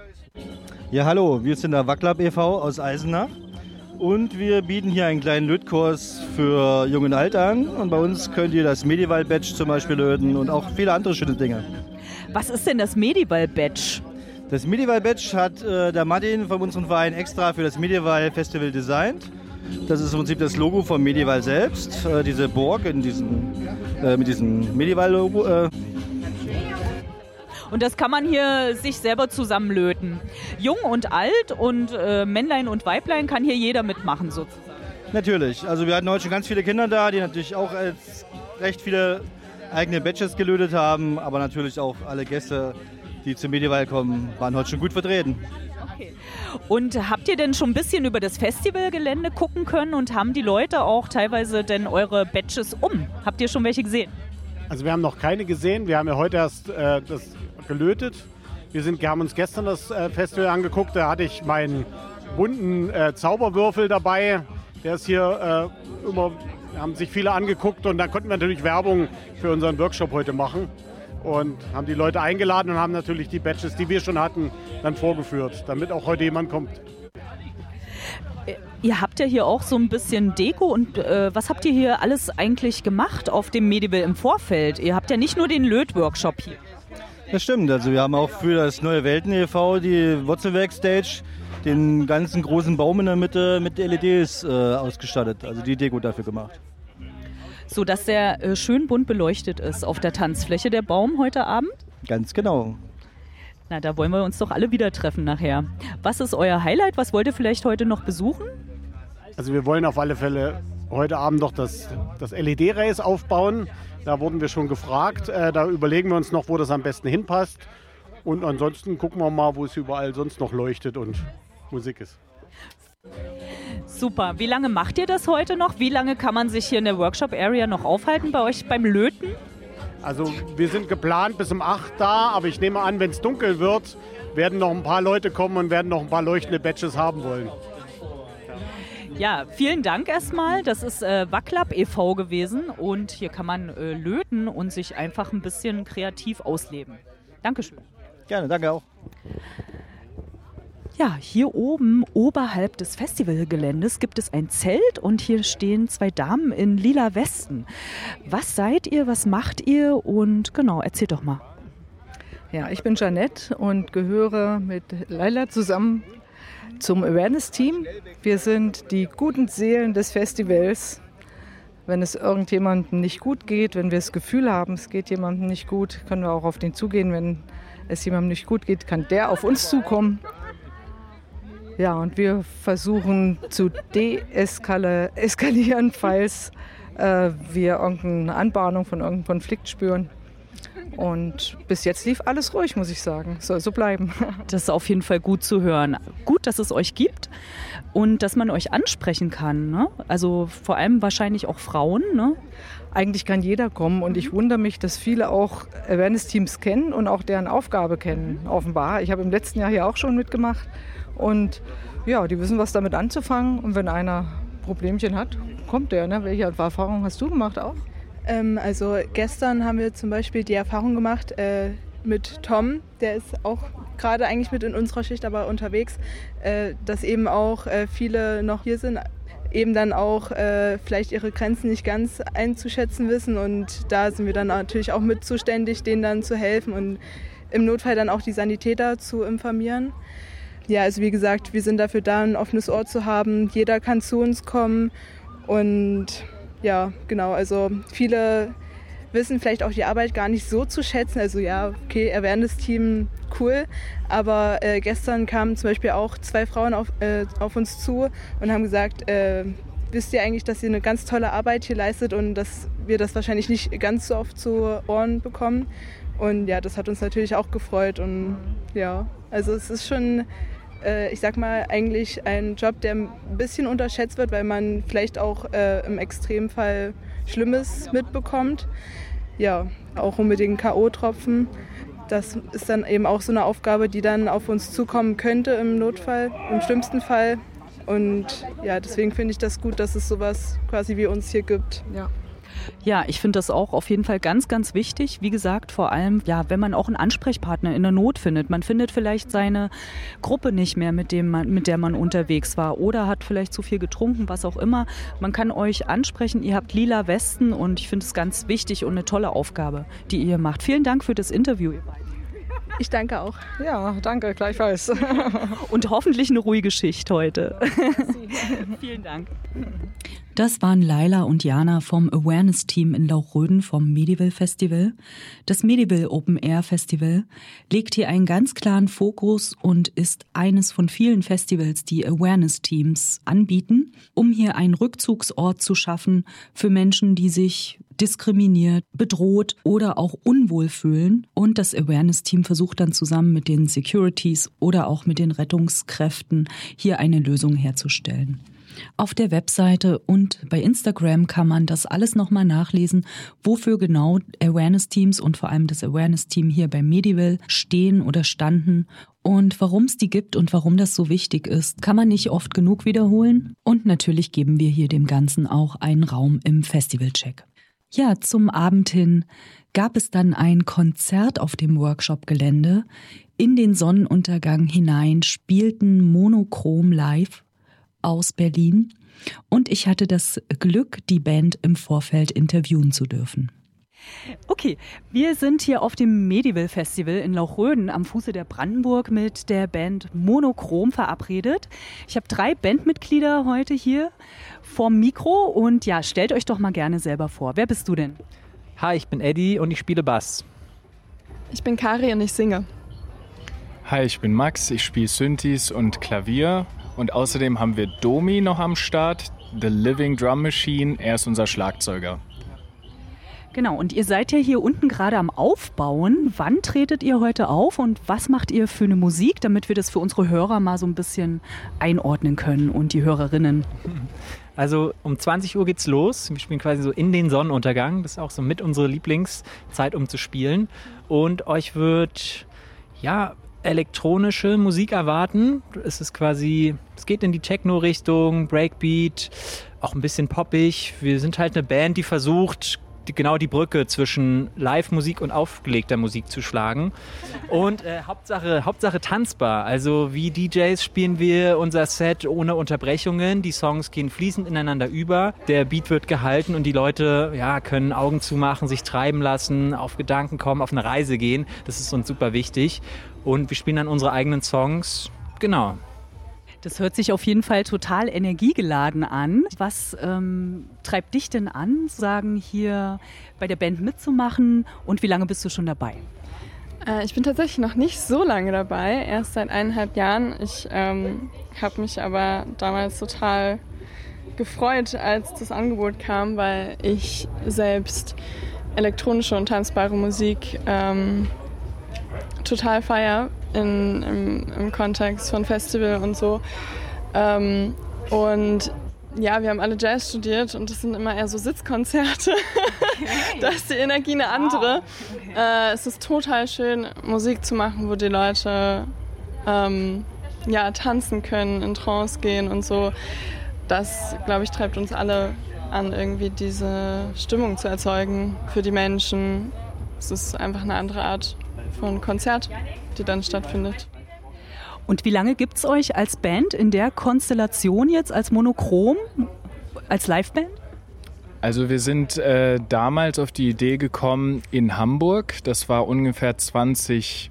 Ja, hallo, wir sind der Wacklab e.V. aus Eisenach und wir bieten hier einen kleinen Lötkurs für Jung und Alt an. Und bei uns könnt ihr das Medieval-Badge zum Beispiel löten und auch viele andere schöne Dinge. Was ist denn das Medieval-Badge? Das Medieval-Badge hat der Martin von unserem Verein extra für das Medieval-Festival designt. Das ist im Prinzip das Logo vom Medieval selbst, diese Burg mit diesem Medieval-Logo. Und das kann man hier sich selber zusammenlöten. Jung und alt und Männlein und Weiblein kann hier jeder mitmachen sozusagen. Natürlich. Also wir hatten heute schon ganz viele Kinder da, die natürlich auch recht viele eigene Badges gelötet haben. Aber natürlich auch alle Gäste, die zum Medieval kommen, waren heute schon gut vertreten. Okay. Und habt ihr denn schon ein bisschen über das Festivalgelände gucken können und haben die Leute auch teilweise denn eure Badges um? Habt ihr schon welche gesehen? Also wir haben noch keine gesehen. Wir haben ja heute erst das gelötet. Wir haben uns gestern das Festival angeguckt. Da hatte ich meinen bunten Zauberwürfel dabei. Der ist hier immer, haben sich viele angeguckt und da konnten wir natürlich Werbung für unseren Workshop heute machen. Und haben die Leute eingeladen und haben natürlich die Badges, die wir schon hatten, dann vorgeführt, damit auch heute jemand kommt. Ihr habt ja hier auch so ein bisschen Deko und was habt ihr hier alles eigentlich gemacht auf dem Medieval im Vorfeld? Ihr habt ja nicht nur den Lötworkshop hier. Das stimmt, also wir haben auch für das Neue Welten e.V. die Wurzelwerk-Stage, den ganzen großen Baum in der Mitte mit LEDs ausgestattet, also die Deko dafür gemacht. So dass der schön bunt beleuchtet ist auf der Tanzfläche, der Baum heute Abend? Ganz genau. Na, da wollen wir uns doch alle wieder treffen nachher. Was ist euer Highlight? Was wollt ihr vielleicht heute noch besuchen? Also wir wollen auf alle Fälle heute Abend noch das LED-Race aufbauen. Da wurden wir schon gefragt. Da überlegen wir uns noch, wo das am besten hinpasst. Und ansonsten gucken wir mal, wo es überall sonst noch leuchtet und Musik ist. Super. Wie lange macht ihr das heute noch? Wie lange kann man sich hier in der Workshop-Area noch aufhalten bei euch beim Löten? Also wir sind geplant bis um 8 da, aber ich nehme an, wenn es dunkel wird, werden noch ein paar Leute kommen und werden noch ein paar leuchtende Badges haben wollen. Ja, vielen Dank erstmal. Das ist Wacklab e.V. gewesen und hier kann man löten und sich einfach ein bisschen kreativ ausleben. Dankeschön. Gerne, danke auch. Ja, hier oben, oberhalb des Festivalgeländes, gibt es ein Zelt und hier stehen 2 Damen in lila Westen. Was seid ihr, was macht ihr und genau, erzählt doch mal. Ja, ich bin Jeanette und gehöre mit Laila zusammen zum Awareness-Team. Wir sind die guten Seelen des Festivals. Wenn es irgendjemandem nicht gut geht, wenn wir das Gefühl haben, es geht jemandem nicht gut, können wir auch auf den zugehen. Wenn es jemandem nicht gut geht, kann der auf uns zukommen. Ja, und wir versuchen zu deeskalieren, falls wir irgendeine Anbahnung von irgendeinem Konflikt spüren. Und bis jetzt lief alles ruhig, muss ich sagen. Soll so bleiben. Das ist auf jeden Fall gut zu hören. Gut, dass es euch gibt und dass man euch ansprechen kann. Ne? Also vor allem wahrscheinlich auch Frauen. Ne? Eigentlich kann jeder kommen und ich wundere mich, dass viele auch Awareness-Teams kennen und auch deren Aufgabe kennen, offenbar. Ich habe im letzten Jahr hier auch schon mitgemacht und ja, die wissen, was damit anzufangen. Und wenn einer Problemchen hat, kommt der. Ne? Welche Erfahrung hast du gemacht auch? Also gestern haben wir zum Beispiel die Erfahrung gemacht mit Tom, der ist auch gerade eigentlich mit in unserer Schicht aber unterwegs, dass eben auch viele noch hier sind, eben dann auch vielleicht ihre Grenzen nicht ganz einzuschätzen wissen und da sind wir dann natürlich auch mit zuständig, denen dann zu helfen und im Notfall dann auch die Sanitäter zu informieren. Ja, also wie gesagt, wir sind dafür da, ein offenes Ohr zu haben, jeder kann zu uns kommen und ja, genau, also viele wissen vielleicht auch die Arbeit gar nicht so zu schätzen. Also ja, okay, Awareness-Team, cool. Aber gestern kamen zum Beispiel auch 2 Frauen auf uns zu und haben gesagt, wisst ihr eigentlich, dass ihr eine ganz tolle Arbeit hier leistet und dass wir das wahrscheinlich nicht ganz so oft zu Ohren bekommen. Und ja, das hat uns natürlich auch gefreut. Und ja, also es ist schon, ich sag mal, eigentlich ein Job, der ein bisschen unterschätzt wird, weil man vielleicht auch im Extremfall Schlimmes mitbekommt. Ja, auch unbedingt K.O.-Tropfen. Das ist dann eben auch so eine Aufgabe, die dann auf uns zukommen könnte im Notfall, im schlimmsten Fall. Und ja, deswegen finde ich das gut, dass es sowas quasi wie uns hier gibt. Ja. Ja, ich finde das auch auf jeden Fall ganz, ganz wichtig. Wie gesagt, vor allem, ja, wenn man auch einen Ansprechpartner in der Not findet. Man findet vielleicht seine Gruppe nicht mehr, mit der man unterwegs war oder hat vielleicht zu viel getrunken, was auch immer. Man kann euch ansprechen. Ihr habt lila Westen und ich finde es ganz wichtig und eine tolle Aufgabe, die ihr macht. Vielen Dank für das Interview, ihr beiden. Ich danke auch. Ja, danke, gleichfalls. Und hoffentlich eine ruhige Schicht heute. Vielen Dank. Das waren Laila und Jana vom Awareness-Team in Lauchröden vom Medieval Festival. Das Medieval Open Air Festival legt hier einen ganz klaren Fokus und ist eines von vielen Festivals, die Awareness-Teams anbieten, um hier einen Rückzugsort zu schaffen für Menschen, die sich diskriminiert, bedroht oder auch unwohl fühlen. Und das Awareness-Team versucht dann zusammen mit den Securities oder auch mit den Rettungskräften hier eine Lösung herzustellen. Auf der Webseite und bei Instagram kann man das alles nochmal nachlesen, wofür genau Awareness-Teams und vor allem das Awareness-Team hier beim Medieval stehen oder standen. Und warum es die gibt und warum das so wichtig ist, kann man nicht oft genug wiederholen. Und natürlich geben wir hier dem Ganzen auch einen Raum im Festivalcheck. Ja, zum Abend hin gab es dann ein Konzert auf dem Workshop-Gelände. In den Sonnenuntergang hinein spielten Monochrom live aus Berlin und ich hatte das Glück, die Band im Vorfeld interviewen zu dürfen. Okay, wir sind hier auf dem Medieval Festival in Lauchröden am Fuße der Brandenburg mit der Band Monochrom verabredet. Ich habe 3 Bandmitglieder heute hier vorm Mikro und ja, stellt euch doch mal gerne selber vor. Wer bist du denn? Hi, ich bin Eddie und ich spiele Bass. Ich bin Kari und ich singe. Hi, ich bin Max, ich spiele Synthes und Klavier. Und außerdem haben wir Domi noch am Start, The Living Drum Machine, er ist unser Schlagzeuger. Genau, und ihr seid ja hier unten gerade am Aufbauen. Wann tretet ihr heute auf und was macht ihr für eine Musik, damit wir das für unsere Hörer mal so ein bisschen einordnen können und die Hörerinnen? Also um 20 Uhr geht's los. Wir spielen quasi so in den Sonnenuntergang. Das ist auch so mit unsere Lieblingszeit, um zu spielen. Und euch wird, ja, elektronische Musik erwarten. Es geht in die Techno-Richtung, Breakbeat, auch ein bisschen poppig. Wir sind halt eine Band, die versucht, genau die Brücke zwischen Live-Musik und aufgelegter Musik zu schlagen. Und Hauptsache tanzbar. Also wie DJs spielen wir unser Set ohne Unterbrechungen. Die Songs gehen fließend ineinander über. Der Beat wird gehalten und die Leute können Augen zumachen, sich treiben lassen, auf Gedanken kommen, auf eine Reise gehen. Das ist uns super wichtig. Und wir spielen dann unsere eigenen Songs. Genau. Das hört sich auf jeden Fall total energiegeladen an. Was treibt dich denn an, sagen hier bei der Band mitzumachen und wie lange bist du schon dabei? Ich bin tatsächlich noch nicht so lange dabei, erst seit 1,5 Jahren. Ich habe mich aber damals total gefreut, als das Angebot kam, weil ich selbst elektronische und tanzbare Musik total feier im Kontext von Festival und so. Und ja, wir haben alle Jazz studiert und das sind immer eher so Sitzkonzerte. Okay. Da ist die Energie eine andere. Wow. Okay. Es ist total schön, Musik zu machen, wo die Leute tanzen können, in Trance gehen und so. Das, glaube ich, treibt uns alle an, irgendwie diese Stimmung zu erzeugen für die Menschen. Es ist einfach eine andere Art von Konzert, die dann stattfindet. Und wie lange gibt es euch als Band in der Konstellation jetzt, als Monochrom, als Liveband? Also wir sind damals auf die Idee gekommen in Hamburg. Das war ungefähr 2020.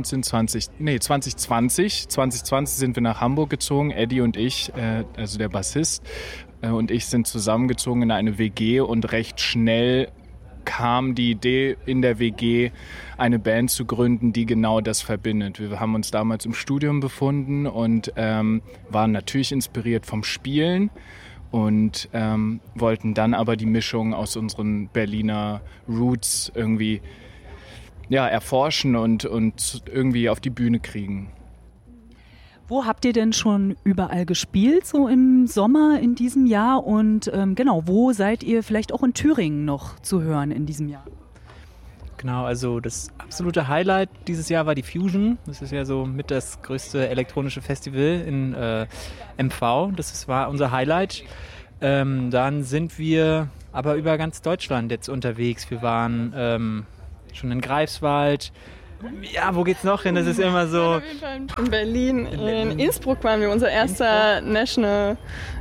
2020 sind wir nach Hamburg gezogen. Eddie und ich, also der Bassist, und ich sind zusammengezogen in eine WG und recht schnell kam die Idee, in der WG eine Band zu gründen, die genau das verbindet. Wir haben uns damals im Studium befunden und waren natürlich inspiriert vom Spielen und wollten dann aber die Mischung aus unseren Berliner Roots irgendwie erforschen und irgendwie auf die Bühne kriegen. Wo habt ihr denn schon überall gespielt, so im Sommer in diesem Jahr? Und wo seid ihr vielleicht auch in Thüringen noch zu hören in diesem Jahr? Genau, also das absolute Highlight dieses Jahr war die Fusion. Das ist ja so mit das größte elektronische Festival in MV. Das war unser Highlight. Dann sind wir aber über ganz Deutschland jetzt unterwegs. Wir waren schon in Greifswald. Ja, wo geht's noch hin? Das ist immer so... In Berlin, in Innsbruck waren wir, unser erster international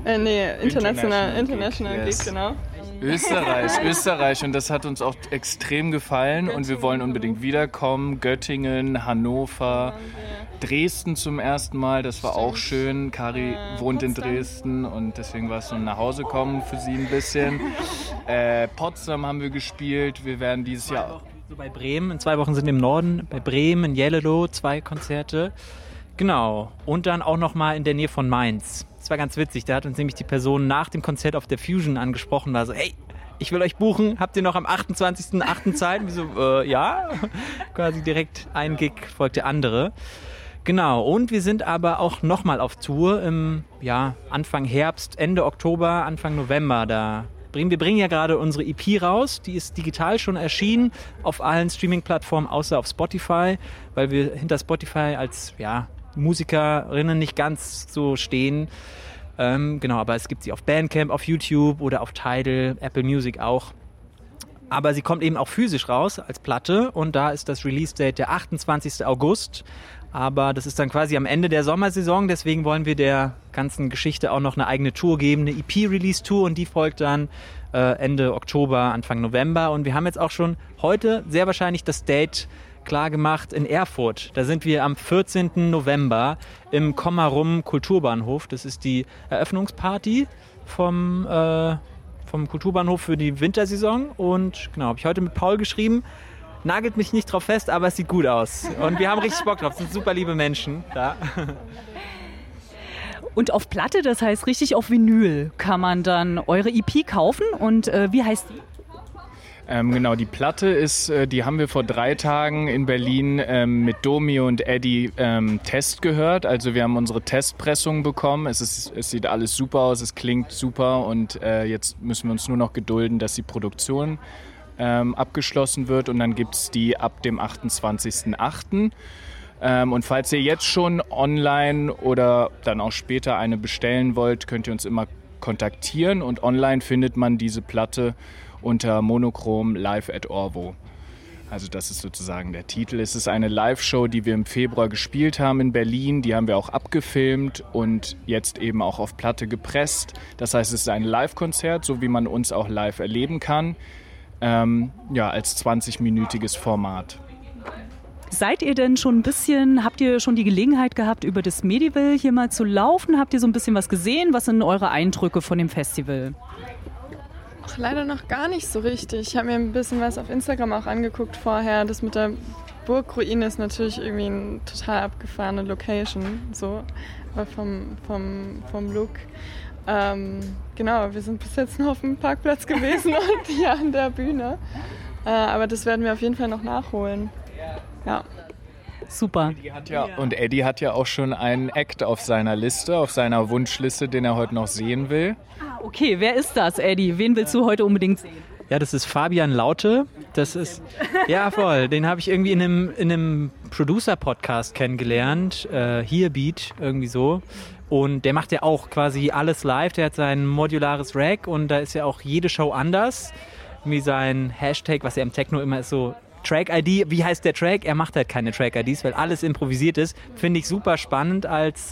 Gig, genau. Österreich und das hat uns auch extrem gefallen und wir wollen unbedingt wiederkommen. Göttingen, Hannover, Dresden zum ersten Mal, das war auch schön. Kari wohnt in Dresden und deswegen war es so ein Nachhausekommen für sie ein bisschen. Potsdam haben wir gespielt, wir werden dieses Jahr... So bei Bremen, in 2 Wochen sind wir im Norden, bei Bremen, in Jelleloh, 2 Konzerte. Genau, und dann auch nochmal in der Nähe von Mainz. Das war ganz witzig, da hat uns nämlich die Person nach dem Konzert auf der Fusion angesprochen, war so, hey, ich will euch buchen, habt ihr noch am 28.08. Zeit? Und wir so, ja, quasi direkt ein Gig folgt der andere. Genau, und wir sind aber auch nochmal auf Tour im Anfang Herbst, Ende Oktober, Anfang November. Wir bringen ja gerade unsere EP raus, die ist digital schon erschienen auf allen Streaming-Plattformen, außer auf Spotify, weil wir hinter Spotify als Musikerinnen nicht ganz so stehen. Genau, aber es gibt sie auf Bandcamp, auf YouTube oder auf Tidal, Apple Music auch. Aber sie kommt eben auch physisch raus als Platte und da ist das Release-Date der 28. August. Aber das ist dann quasi am Ende der Sommersaison, deswegen wollen wir der ganzen Geschichte auch noch eine eigene Tour geben, eine EP-Release-Tour und die folgt dann Ende Oktober, Anfang November. Und wir haben jetzt auch schon heute sehr wahrscheinlich das Date klar gemacht in Erfurt. Da sind wir am 14. November im Kommarum Kulturbahnhof. Das ist die Eröffnungsparty vom Kulturbahnhof für die Wintersaison. Und genau, habe ich heute mit Paul geschrieben. Nagelt mich nicht drauf fest, aber es sieht gut aus. Und wir haben richtig Bock drauf. Es sind super liebe Menschen da. Und auf Platte, das heißt richtig auf Vinyl, kann man dann eure EP kaufen. Und wie heißt die? Genau, die Platte ist, die haben wir vor 3 Tagen in Berlin mit Domi und Eddie Test gehört. Also wir haben unsere Testpressung bekommen. Es sieht alles super aus, es klingt super und jetzt müssen wir uns nur noch gedulden, dass die Produktion abgeschlossen wird und dann gibt es die ab dem 28.08. Und falls ihr jetzt schon online oder dann auch später eine bestellen wollt, könnt ihr uns immer kontaktieren und online findet man diese Platte unter Monochrom Live at Orvo. Also das ist sozusagen der Titel. Es ist eine Live-Show, die wir im Februar gespielt haben in Berlin. Die haben wir auch abgefilmt und jetzt eben auch auf Platte gepresst. Das heißt, es ist ein Live-Konzert, so wie man uns auch live erleben kann. Als 20-minütiges Format. Seid ihr denn schon ein bisschen, habt ihr schon die Gelegenheit gehabt, über das Medival hier mal zu laufen? Habt ihr so ein bisschen was gesehen? Was sind eure Eindrücke von dem Festival? Ach, leider noch gar nicht so richtig. Ich habe mir ein bisschen was auf Instagram auch angeguckt vorher. Das mit der Burgruine ist natürlich irgendwie eine total abgefahrene Location, so, aber vom Look. Genau, wir sind bis jetzt noch auf dem Parkplatz gewesen und hier an der Bühne. Aber das werden wir auf jeden Fall noch nachholen. Ja. Super. Eddie hat ja auch schon einen Act auf seiner Liste, auf seiner Wunschliste, den er heute noch sehen will. Okay, wer ist das, Eddie? Wen willst du heute unbedingt sehen? Ja, das ist Fabian Laute. Das ist, ja voll, den habe ich irgendwie in einem Producer-Podcast kennengelernt. Here Beat, irgendwie so. Und der macht ja auch quasi alles live. Der hat sein modulares Rack und da ist ja auch jede Show anders. Wie sein Hashtag, was ja im Techno immer ist, so Track-ID. Wie heißt der Track? Er macht halt keine Track-IDs, weil alles improvisiert ist. Finde ich super spannend als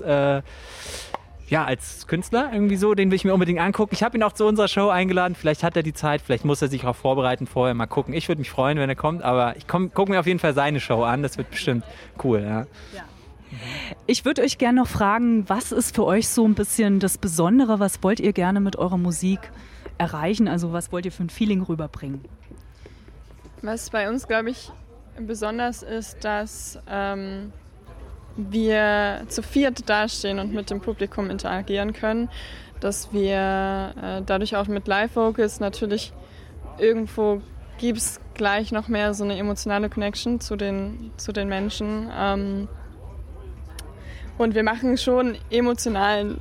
Künstler irgendwie so. Den will ich mir unbedingt angucken. Ich habe ihn auch zu unserer Show eingeladen. Vielleicht hat er die Zeit, vielleicht muss er sich auch vorbereiten vorher. Mal gucken. Ich würde mich freuen, wenn er kommt, aber ich gucke mir auf jeden Fall seine Show an. Das wird bestimmt cool, ja. Ich würde euch gerne noch fragen, was ist für euch so ein bisschen das Besondere? Was wollt ihr gerne mit eurer Musik erreichen? Also was wollt ihr für ein Feeling rüberbringen? Was bei uns, glaube ich, besonders ist, dass wir zu viert dastehen und mit dem Publikum interagieren können. Dass wir dadurch auch mit Live-Vocals natürlich irgendwo gibt es gleich noch mehr so eine emotionale Connection zu den Menschen. Und wir machen schon emotionale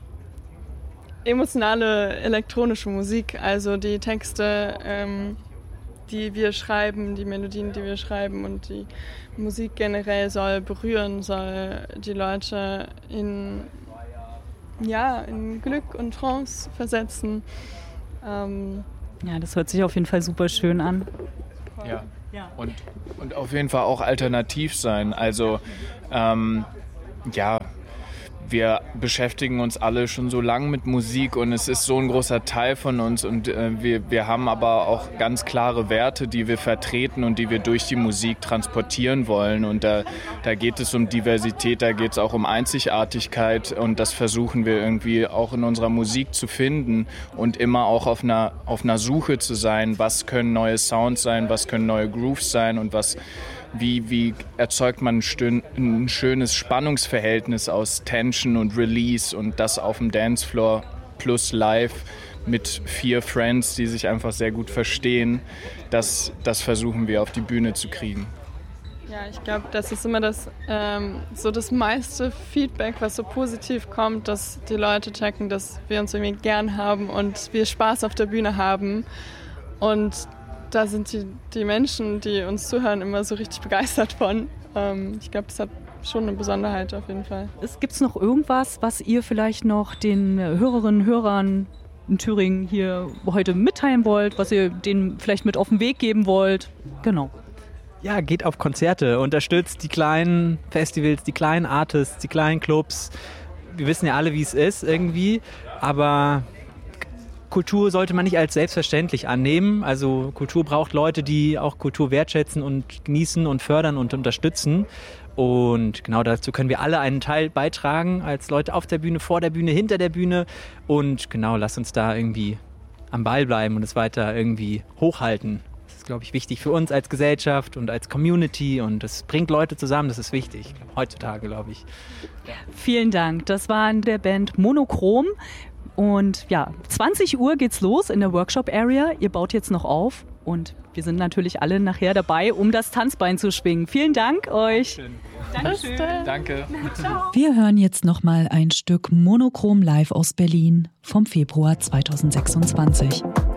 elektronische Musik, also die Texte, die wir schreiben, die Melodien, die wir schreiben und die Musik generell soll berühren, soll die Leute in Glück und Trance versetzen. Ja, das hört sich auf jeden Fall super schön an. Ja. Und auf jeden Fall auch alternativ sein. Also wir beschäftigen uns alle schon so lange mit Musik und es ist so ein großer Teil von uns und wir haben aber auch ganz klare Werte, die wir vertreten und die wir durch die Musik transportieren wollen und da geht es um Diversität, da geht es auch um Einzigartigkeit und das versuchen wir irgendwie auch in unserer Musik zu finden und immer auch auf einer Suche zu sein, was können neue Sounds sein, was können neue Grooves sein und wie erzeugt man ein schönes Spannungsverhältnis aus Tension und Release und das auf dem Dancefloor plus live mit 4 Friends, die sich einfach sehr gut verstehen. Das versuchen wir auf die Bühne zu kriegen. Ja, ich glaube, das ist immer das meiste Feedback, was so positiv kommt, dass die Leute checken, dass wir uns irgendwie gern haben und wir Spaß auf der Bühne haben. Und da sind die Menschen, die uns zuhören, immer so richtig begeistert von. Ich glaube, das hat schon eine Besonderheit auf jeden Fall. Gibt es noch irgendwas, was ihr vielleicht noch den Hörerinnen und Hörern in Thüringen hier heute mitteilen wollt, was ihr denen vielleicht mit auf den Weg geben wollt? Genau. Ja, geht auf Konzerte, unterstützt die kleinen Festivals, die kleinen Artists, die kleinen Clubs. Wir wissen ja alle, wie es ist irgendwie, aber Kultur sollte man nicht als selbstverständlich annehmen. Also Kultur braucht Leute, die auch Kultur wertschätzen und genießen und fördern und unterstützen. Und genau dazu können wir alle einen Teil beitragen, als Leute auf der Bühne, vor der Bühne, hinter der Bühne. Und genau, lasst uns da irgendwie am Ball bleiben und es weiter irgendwie hochhalten. Das ist, glaube ich, wichtig für uns als Gesellschaft und als Community. Und das bringt Leute zusammen, das ist wichtig, heutzutage, glaube ich. Ja. Vielen Dank. Das war in der Band Monochrom. Und ja, 20 Uhr geht's los in der Workshop-Area. Ihr baut jetzt noch auf und wir sind natürlich alle nachher dabei, um das Tanzbein zu schwingen. Vielen Dank euch. Dankeschön. Danke. Ciao. Wir hören jetzt noch mal ein Stück Monochrom live aus Berlin vom Februar 2026.